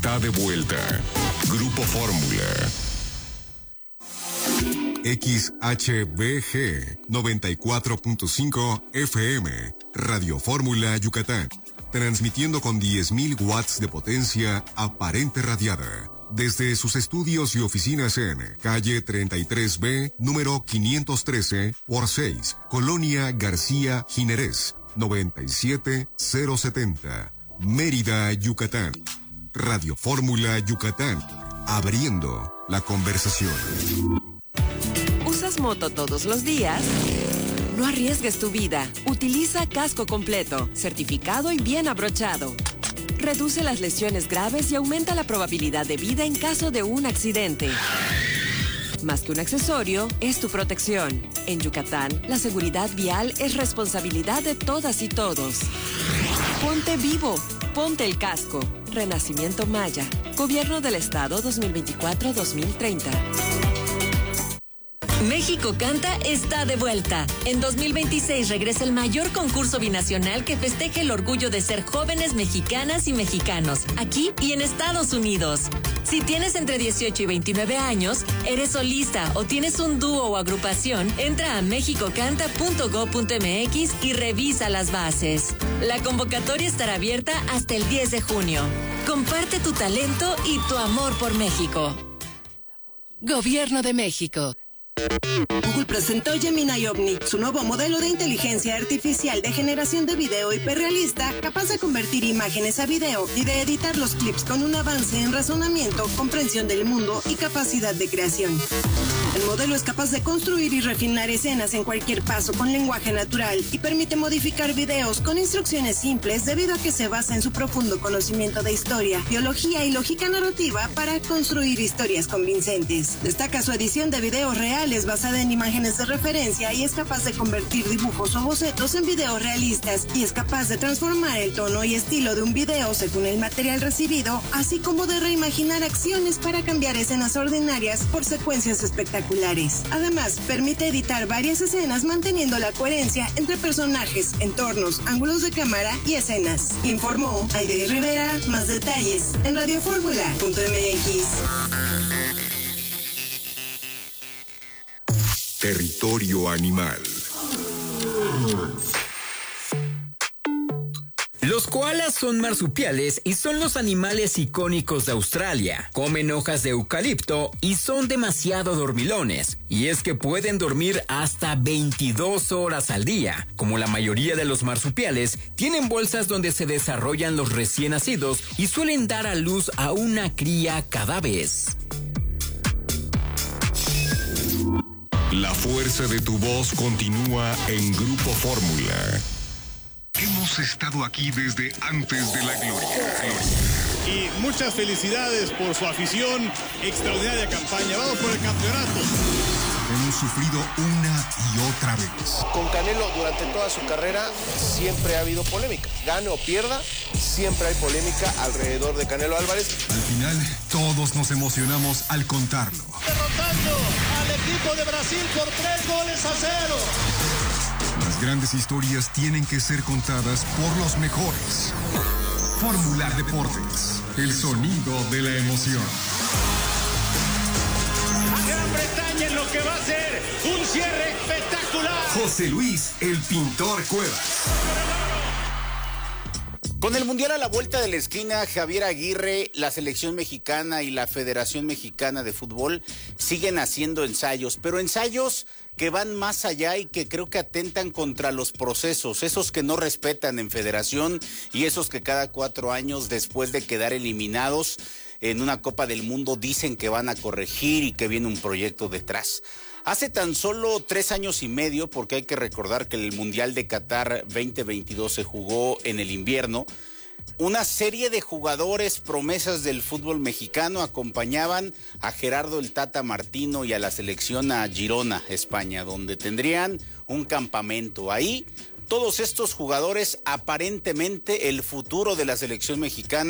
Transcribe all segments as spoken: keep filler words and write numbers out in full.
Está de vuelta. Grupo Fórmula. X H B G noventa y cuatro punto cinco F M, Radio Fórmula Yucatán, transmitiendo con diez mil watts de potencia aparente radiada, desde sus estudios y oficinas en calle treinta y tres B, número quinientos trece por seis, Colonia García Jiménez, noventa y siete mil setenta, Mérida, Yucatán. Radio Fórmula Yucatán, abriendo la conversación. ¿Usas moto todos los días? No arriesgues tu vida. Utiliza casco completo, certificado y bien abrochado. Reduce las lesiones graves y aumenta la probabilidad de vida en caso de un accidente. Más que un accesorio, es tu protección. En Yucatán, la seguridad vial es responsabilidad de todas y todos. Ponte vivo. Ponte el casco. Renacimiento Maya. Gobierno del Estado dos mil veinticuatro a dos mil treinta. México Canta está de vuelta. En dos mil veintiséis regresa el mayor concurso binacional que festeje el orgullo de ser jóvenes mexicanas y mexicanos, aquí y en Estados Unidos. Si tienes entre dieciocho y veintinueve años, eres solista o tienes un dúo o agrupación, entra a mexico canta punto gob punto eme equis y revisa las bases. La convocatoria estará abierta hasta el diez de junio. Comparte tu talento y tu amor por México. Gobierno de México. Google presentó Gemini Omni, su nuevo modelo de inteligencia artificial de generación de video hiperrealista, capaz de convertir imágenes a video y de editar los clips con un avance en razonamiento, comprensión del mundo y capacidad de creación. El modelo es capaz de construir y refinar escenas en cualquier paso con lenguaje natural y permite modificar videos con instrucciones simples debido a que se basa en su profundo conocimiento de historia, biología y lógica narrativa para construir historias convincentes. Destaca su edición de videos reales basada en imágenes de referencia y es capaz de convertir dibujos o bocetos en videos realistas y es capaz de transformar el tono y estilo de un video según el material recibido, así como de reimaginar acciones para cambiar escenas ordinarias por secuencias espectaculares. Además, permite editar varias escenas manteniendo la coherencia entre personajes, entornos, ángulos de cámara y escenas. Informó Aide Rivera. Más detalles en radio fórmula punto eme equis. Territorio animal. Los koalas son marsupiales y son los animales icónicos de Australia. Comen hojas de eucalipto y son demasiado dormilones. Y es que pueden dormir hasta veintidós horas al día. Como la mayoría de los marsupiales, tienen bolsas donde se desarrollan los recién nacidos y suelen dar a luz a una cría cada vez. La fuerza de tu voz continúa en Grupo Fórmula. Hemos estado aquí desde antes de la gloria. Y muchas felicidades por su afición, extraordinaria campaña. Vamos por el campeonato. Hemos sufrido una y otra vez. Con Canelo durante toda su carrera siempre ha habido polémica. Gane o pierda, siempre hay polémica alrededor de Canelo Álvarez. Al final, todos nos emocionamos al contarlo. Derrotando al equipo de Brasil por tres goles a cero. Las grandes historias tienen que ser contadas por los mejores. Fórmula Deportes, el sonido de la emoción. Gran Bretaña en lo que va a ser un cierre espectacular. José Luis, el pintor Cuevas. Con el Mundial a la vuelta de la esquina, Javier Aguirre, la selección mexicana y la Federación Mexicana de Fútbol siguen haciendo ensayos, pero ensayos que van más allá y que creo que atentan contra los procesos, esos que no respetan en federación y esos que cada cuatro años después de quedar eliminados en una Copa del Mundo dicen que van a corregir y que viene un proyecto detrás. Hace tan solo tres años y medio, porque hay que recordar que el Mundial de Qatar veinte veintidós se jugó en el invierno, una serie de jugadores promesas del fútbol mexicano acompañaban a Gerardo el Tata Martino y a la selección a Girona, España, donde tendrían un campamento. Ahí, todos estos jugadores, aparentemente el futuro de la selección mexicana,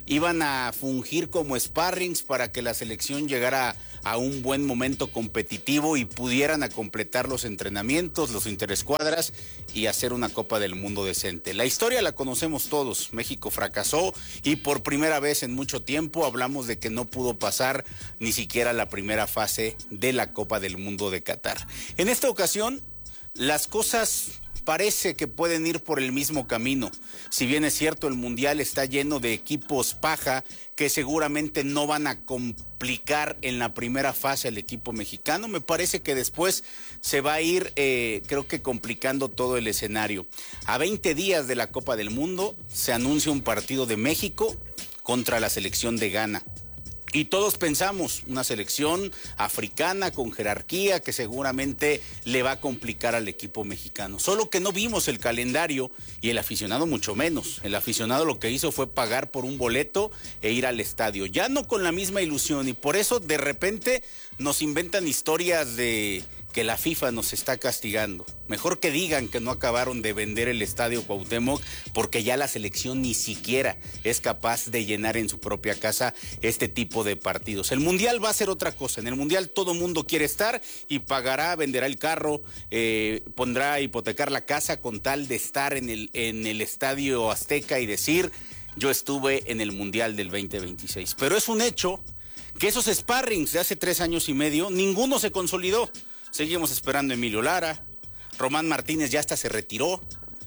iban a fungir como sparrings para que la selección llegara a un buen momento competitivo y pudieran a completar los entrenamientos, los interescuadras y hacer una Copa del Mundo decente. La historia la conocemos todos. México fracasó y por primera vez en mucho tiempo hablamos de que no pudo pasar ni siquiera la primera fase de la Copa del Mundo de Qatar. En esta ocasión, las cosas parece que pueden ir por el mismo camino. Si bien es cierto, el Mundial está lleno de equipos paja que seguramente no van a complicar en la primera fase al equipo mexicano, me parece que después se va a ir, eh, creo que complicando todo el escenario. A veinte días de la Copa del Mundo se anuncia un partido de México contra la selección de Ghana. Y todos pensamos, una selección africana con jerarquía que seguramente le va a complicar al equipo mexicano. Solo que no vimos el calendario y el aficionado mucho menos. El aficionado lo que hizo fue pagar por un boleto e ir al estadio. Ya no con la misma ilusión y por eso de repente nos inventan historias de que la FIFA nos está castigando. Mejor que digan que no acabaron de vender el Estadio Cuauhtémoc porque ya la selección ni siquiera es capaz de llenar en su propia casa este tipo de partidos. El Mundial va a ser otra cosa. En el Mundial todo mundo quiere estar y pagará, venderá el carro, eh, pondrá a hipotecar la casa con tal de estar en el, en el Estadio Azteca y decir, yo estuve en el Mundial del veinte veintiséis. Pero es un hecho que esos sparrings de hace tres años y medio, ninguno se consolidó. Seguimos esperando a Emilio Lara, Román Martínez ya hasta se retiró,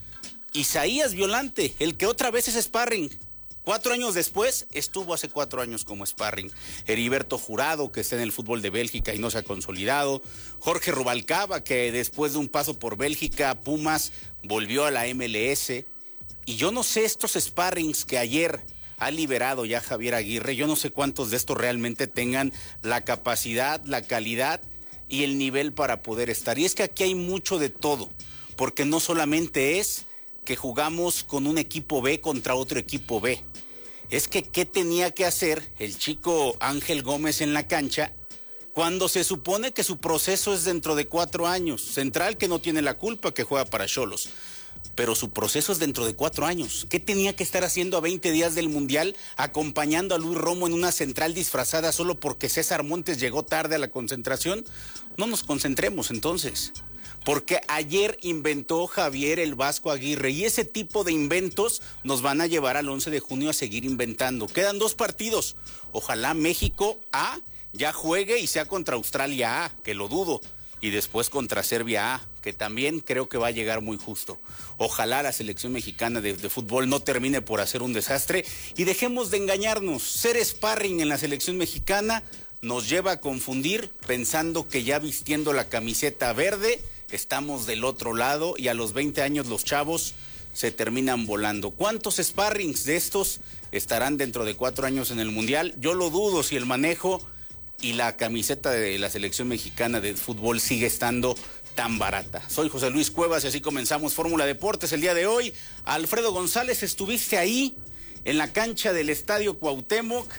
Isaías Violante, el que otra vez es sparring, cuatro años después estuvo hace cuatro años como sparring, Heriberto Jurado, que está en el fútbol de Bélgica y no se ha consolidado, Jorge Rubalcaba, que después de un paso por Bélgica, Pumas, volvió a la M L S, y yo no sé estos sparrings que ayer ha liberado ya Javier Aguirre, yo no sé cuántos de estos realmente tengan la capacidad, la calidad y el nivel para poder estar. Y es que aquí hay mucho de todo, porque no solamente es que jugamos con un equipo B contra otro equipo B. Es que ¿qué tenía que hacer el chico Ángel Gómez en la cancha cuando se supone que su proceso es dentro de cuatro años? Central que no tiene la culpa, que juega para Xolos, pero su proceso es dentro de cuatro años. ¿Qué tenía que estar haciendo a veinte días del Mundial acompañando a Luis Romo en una central disfrazada solo porque César Montes llegó tarde a la concentración? No nos concentremos entonces, porque ayer inventó Javier el Vasco Aguirre y ese tipo de inventos nos van a llevar al once de junio a seguir inventando. Quedan dos partidos. Ojalá México A ya juegue y sea contra Australia A, que lo dudo, y después contra Serbia A, que también creo que va a llegar muy justo. Ojalá la selección mexicana de, de fútbol no termine por hacer un desastre y dejemos de engañarnos. Ser sparring en la selección mexicana nos lleva a confundir pensando que ya vistiendo la camiseta verde estamos del otro lado y a los veinte años los chavos se terminan volando. ¿Cuántos sparrings de estos estarán dentro de cuatro años en el Mundial? Yo lo dudo si el manejo y la camiseta de la selección mexicana de fútbol sigue estando tan barata. Soy José Luis Cuevas y así comenzamos Fórmula Deportes el día de hoy. Alfredo González, estuviste ahí en la cancha del Estadio Cuauhtémoc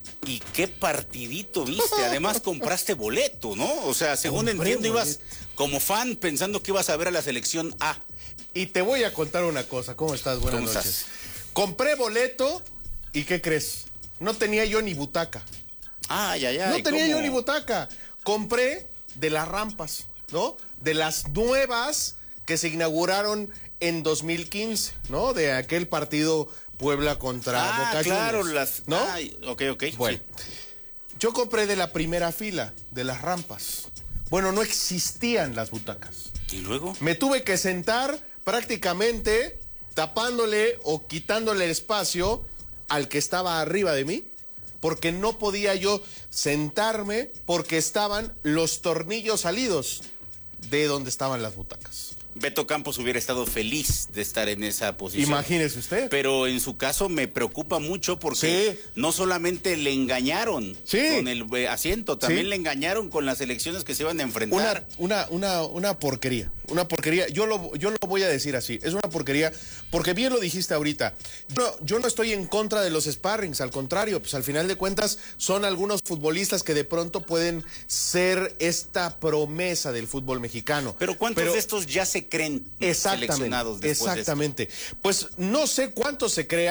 y qué partidito viste. Además compraste boleto, ¿no? O sea, según Compré entiendo boleto. ibas como fan pensando que ibas a ver a la selección A. Y te voy a contar una cosa. ¿Cómo estás? Buenas ¿Cómo noches. estás? Compré boleto y ¿qué crees? No tenía yo ni butaca. Ay, ay, ay. No tenía ¿cómo? yo ni butaca. Compré de las rampas, ¿no? De las nuevas que se inauguraron en dos mil quince, ¿no? De aquel partido Puebla contra Ah, Boca claro, Juniors, las... ¿no? Ay, ok, ok. Bueno, sí. yo compré de la primera fila, de las rampas. Bueno, no existían las butacas. ¿Y luego? Me tuve que sentar prácticamente tapándole o quitándole el espacio al que estaba arriba de mí, porque no podía yo sentarme porque estaban los tornillos salidos de donde estaban las butacas. Beto Campos hubiera estado feliz de estar en esa posición. Imagínese usted. Pero en su caso me preocupa mucho porque Sí. no solamente le engañaron Sí. con el eh, asiento, también Sí. le engañaron con las elecciones que se iban a enfrentar. Una, una, una, una porquería, una porquería. Yo lo, yo lo voy a decir así, es una porquería, porque bien lo dijiste ahorita. Yo, no- yo no estoy en contra de los sparrings, al contrario, pues al final de cuentas son algunos futbolistas que de pronto pueden ser esta promesa del fútbol mexicano. Pero ¿cuántos Pero- de estos ya se creen Exactamente, seleccionados después exactamente. Pues no sé cuántos se crean,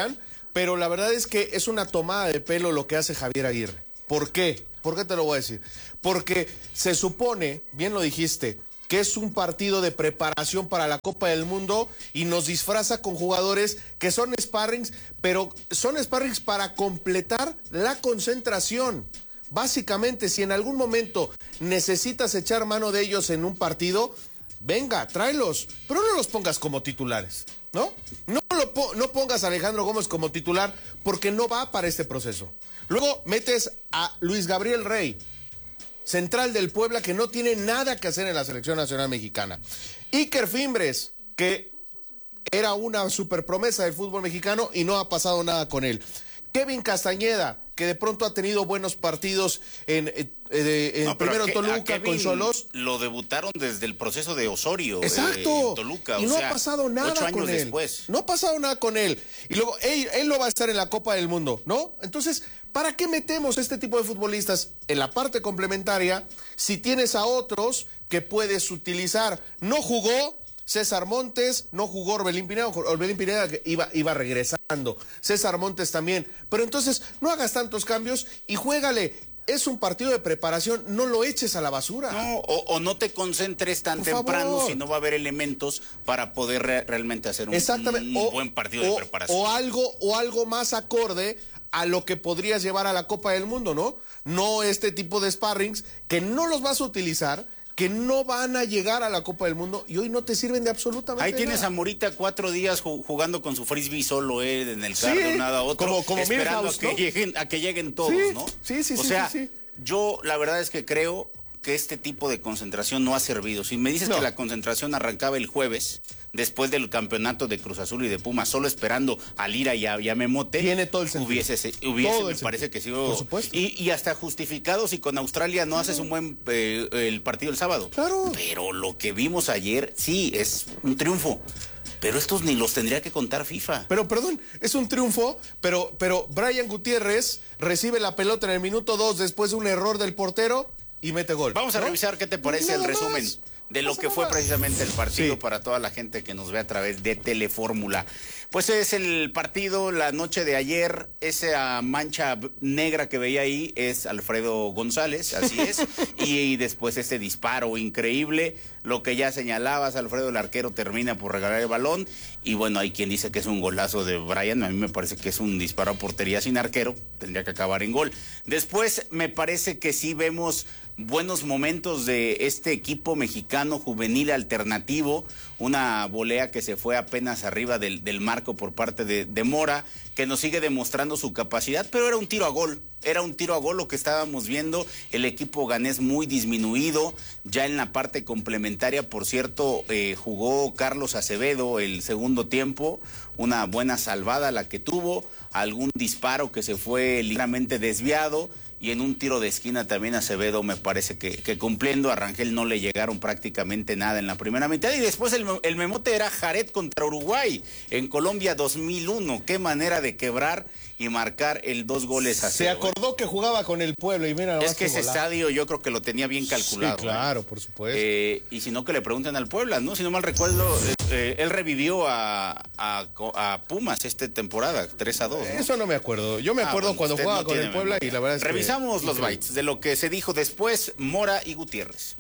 pero la verdad es que es una tomada de pelo lo que hace Javier Aguirre. ¿Por qué? ¿Por qué te lo voy a decir? Porque se supone, bien lo dijiste, que es un partido de preparación para la Copa del Mundo y nos disfraza con jugadores que son sparrings, pero son sparrings para completar la concentración. Básicamente, si en algún momento necesitas echar mano de ellos en un partido, venga, tráelos, pero no los pongas como titulares, ¿no? No, lo po- no pongas a Alejandro Gómez como titular porque no va para este proceso. Luego metes a Luis Gabriel Rey, central del Puebla, que no tiene nada que hacer en la selección nacional mexicana. Iker Fimbres, que era una superpromesa del fútbol mexicano y no ha pasado nada con él. Kevin Castañeda, que de pronto ha tenido buenos partidos en, eh, en no, primero que, Toluca con Xolos. Lo debutaron desde el proceso de Osorio. Exacto. Eh, en Toluca, y o no sea, ha pasado nada ocho años con él. Después. No ha pasado nada con él. Y luego él, él no va a estar en la Copa del Mundo, ¿no? Entonces, ¿para qué metemos este tipo de futbolistas en la parte complementaria si tienes a otros que puedes utilizar? No jugó César Montes, no jugó Orbelín Pineda, Orbelín Pineda que iba, iba regresando, César Montes también, pero entonces no hagas tantos cambios y juégale. Es un partido de preparación, no lo eches a la basura. No, o, o no te concentres tan Por temprano, favor. si no va a haber elementos para poder re- realmente hacer un, Exactamente. un o, buen partido o, de preparación. O algo, o algo más acorde a lo que podrías llevar a la Copa del Mundo, ¿no? No este tipo de sparrings que no los vas a utilizar, que no van a llegar a la Copa del Mundo y hoy no te sirven de absolutamente Ahí tienes nada. a Morita cuatro días jugando con su frisbee solo él en el Sí, carro, nada otro, como- como esperando Milhouse, a que ¿no? lleguen, a que lleguen todos, Sí, ¿no? sí, sí, o sí, sea, sí, sí. yo la verdad es que creo que este tipo de concentración no ha servido. Si me dices No. que la concentración arrancaba el jueves, después del campeonato de Cruz Azul y de Pumas, solo esperando a Lira y a, y a Memote, Tiene todo el sentido. hubiese, hubiese Todo me el parece sentido. que sí. Por supuesto. Y, y hasta justificado si con Australia no haces un buen eh, el partido el sábado. Claro. Pero lo que vimos ayer, sí, es un triunfo. Pero estos ni los tendría que contar FIFA. Pero perdón, es un triunfo, pero, pero Brian Gutiérrez recibe la pelota en el minuto dos después de un error del portero y mete gol. Vamos a ¿no? revisar qué te parece el Nada resumen más. de lo Pasa que fue nada. precisamente el partido Sí. para toda la gente que nos ve a través de Telefórmula. Pues es el partido la noche de ayer, esa mancha negra que veía ahí es Alfredo González, así es, y después este disparo increíble, lo que ya señalabas, Alfredo el arquero termina por regalar el balón, y bueno, hay quien dice que es un golazo de Brian, a mí me parece que es un disparo a portería sin arquero, tendría que acabar en gol. Después me parece que sí vemos buenos momentos de este equipo mexicano juvenil alternativo, una volea que se fue apenas arriba del, del marco por parte de, de Mora, que nos sigue demostrando su capacidad, pero era un tiro a gol, era un tiro a gol lo que estábamos viendo, el equipo ganés muy disminuido, ya en la parte complementaria, por cierto, eh, jugó Carlos Acevedo el segundo tiempo, una buena salvada la que tuvo, algún disparo que se fue ligeramente desviado, y en un tiro de esquina también Acevedo me parece que, que cumpliendo, a Rangel no le llegaron prácticamente nada en la primera mitad, y después el, el memote era Jared contra Uruguay en Colombia dos mil uno, qué manera de quebrar y marcar el dos goles a Se cero. acordó que jugaba con el Pueblo y mira, Es que ese estadio yo creo que lo tenía bien calculado. Sí, claro, ¿eh? por supuesto. Eh, y si no, que le pregunten al Puebla, ¿no? Si no mal recuerdo, eh, eh, él revivió a, a, a Pumas esta temporada, tres a dos. ¿no? Eso no me acuerdo. Yo me Ah, acuerdo bueno, cuando usted jugaba no con el tiene Puebla memoria. y la verdad es que... Revisamos los increíble. bytes de lo que se dijo después, Mora y Gutiérrez.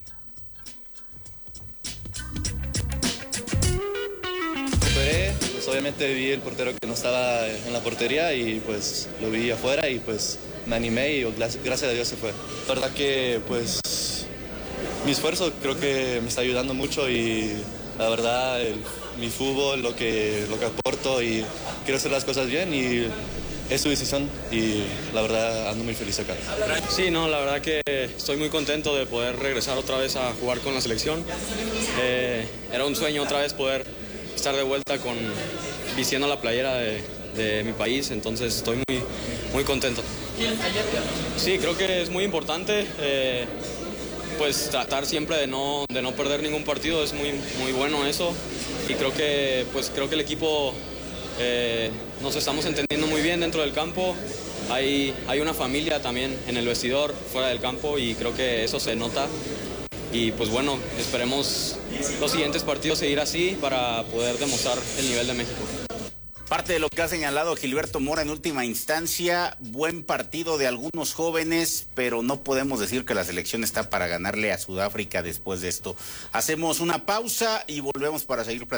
Recuperé, pues obviamente vi el portero que no estaba en la portería y pues lo vi afuera y pues me animé y gracias a Dios se fue. La verdad que pues mi esfuerzo creo que me está ayudando mucho y la verdad el, mi fútbol, lo que, lo que aporto y quiero hacer las cosas bien y es su decisión y la verdad ando muy feliz acá. Sí, no, la verdad que estoy muy contento de poder regresar otra vez a jugar con la selección. Eh, era un sueño otra vez poder estar de vuelta con vistiendo la playera de, de mi país, entonces estoy muy, muy contento. Sí, creo que es muy importante, eh, pues tratar siempre de no, de no perder ningún partido, es muy, muy bueno eso y creo que, pues, creo que el equipo eh, nos estamos entendiendo muy bien dentro del campo, hay, hay una familia también en el vestidor, fuera del campo y creo que eso se nota. Y pues bueno, esperemos los siguientes partidos seguir así para poder demostrar el nivel de México. Parte de lo que ha señalado Gilberto Mora en última instancia, buen partido de algunos jóvenes, pero no podemos decir que la selección está para ganarle a Sudáfrica después de esto. Hacemos una pausa y volvemos para seguir platicando.